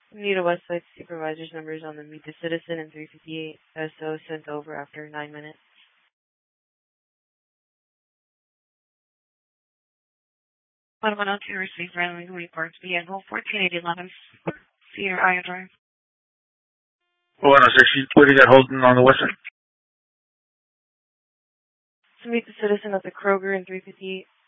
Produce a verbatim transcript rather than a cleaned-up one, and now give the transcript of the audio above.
Need a Westside supervisor's numbers on the Meet the Citizen and three fifty-eight S O sent over after nine minutes. one one oh two received randomly reports vehicle fourteen eighty eleven Cedar Aya Drive. one oh six, what do you got holding on the west side? To Meet the Citizen at the Kroger in three fifty-eight.